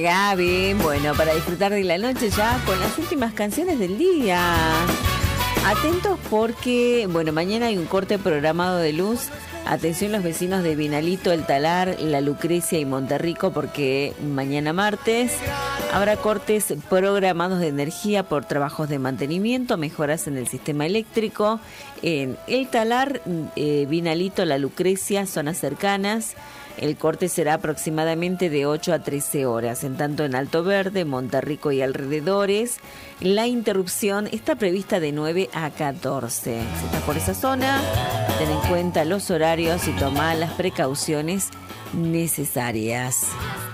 Gaby, bueno, para disfrutar de la noche ya con las últimas canciones del día. Atentos porque, bueno, mañana hay un corte programado de luz. Atención los vecinos de Vinalito, El Talar, La Lucrecia y Monterrico, porque mañana martes habrá cortes programados de energía por trabajos de mantenimiento, mejoras en el sistema eléctrico. En El Talar, Vinalito, La Lucrecia, zonas cercanas. El corte será aproximadamente de 8 a 13 horas. En tanto en Alto Verde, Monterrico y alrededores, la interrupción está prevista de 9 a 14. Si estás por esa zona, ten en cuenta los horarios y toma las precauciones necesarias.